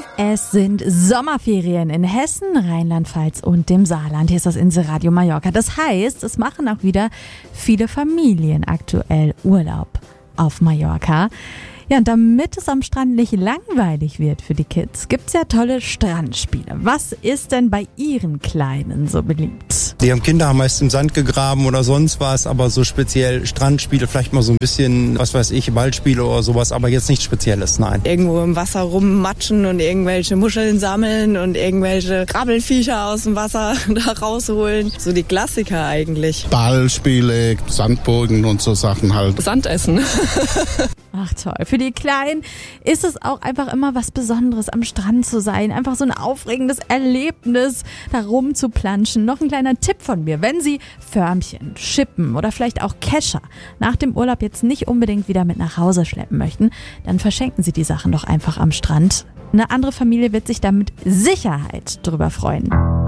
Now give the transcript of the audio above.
Es sind Sommerferien in Hessen, Rheinland-Pfalz und dem Saarland. Hier ist das Inselradio Mallorca. Das heißt, es machen auch wieder viele Familien aktuell Urlaub auf Mallorca. Ja, und damit es am Strand nicht langweilig wird für die Kids, gibt's ja tolle Strandspiele. Was ist denn bei Ihren Kleinen so beliebt? Die Kinder haben meist im Sand gegraben oder sonst was, aber so speziell Strandspiele, vielleicht mal so ein bisschen, was weiß ich, Ballspiele oder sowas, aber jetzt nichts Spezielles, nein. Irgendwo im Wasser rummatschen und irgendwelche Muscheln sammeln und irgendwelche Krabbelfiecher aus dem Wasser da rausholen. So die Klassiker eigentlich. Ballspiele, Sandburgen und so Sachen halt. Sandessen. Ach toll, für die Kleinen ist es auch einfach immer was Besonderes, am Strand zu sein. Einfach so ein aufregendes Erlebnis, da rumzuplanschen. Noch ein kleiner Tipp von mir, wenn Sie Förmchen, Schippen oder vielleicht auch Kescher nach dem Urlaub jetzt nicht unbedingt wieder mit nach Hause schleppen möchten, dann verschenken Sie die Sachen doch einfach am Strand. Eine andere Familie wird sich da mit Sicherheit drüber freuen.